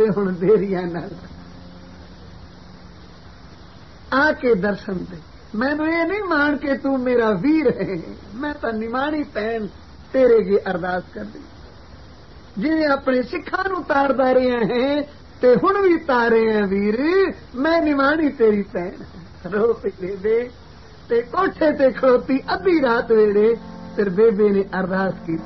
बेबे हुण देरियां नाल आके दर्शन दे। मैनू ये नहीं मान के तू मेरा वीर है, मैं तो निमाणी भैन तेरे अगे अरदास कर दी। जिवें अपने सिखां नूं तारदा रहा है ते हुण भी तारे हैं वीर, मैं निमाणी तेरी भैन। रो पई बेबे ते कोठे ते खड़ोती अद्धी रात वेड़े फिर बेबे ने अरदास की।